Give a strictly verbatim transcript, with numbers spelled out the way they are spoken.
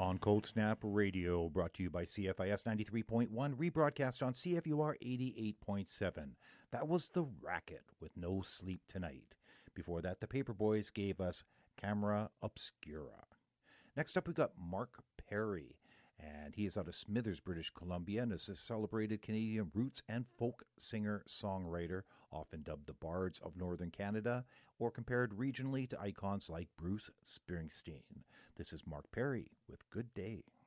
on Cold Snap Radio, brought to you by C F I S ninety-three point one, rebroadcast on C F U R eighty-eight point seven. That was The Racket with No Sleep Tonight. Before that, the Paperboys gave us Camera Obscura. Next up, we got Mark Perry, and he is out of Smithers, British Columbia, and is a celebrated Canadian roots and folk singer-songwriter, often dubbed the Bards of Northern Canada, or compared regionally to icons like Bruce Springsteen. This is Mark Perry with Good Day.